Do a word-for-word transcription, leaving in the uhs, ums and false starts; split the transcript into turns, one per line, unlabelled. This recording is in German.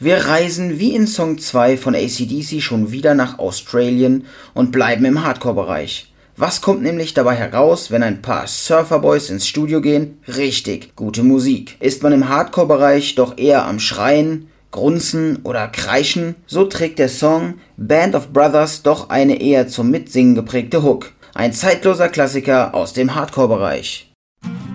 Wir reisen wie in Song zwei von A C D C schon wieder nach Australien und bleiben im Hardcore-Bereich. Was kommt nämlich dabei heraus, wenn ein paar Surferboys ins Studio gehen? Richtig, gute Musik. Ist man im Hardcore-Bereich doch eher am Schreien, Grunzen oder Kreischen, so trägt der Song Band of Brothers doch eine eher zum Mitsingen geprägte Hook. Ein zeitloser Klassiker aus dem Hardcore-Bereich.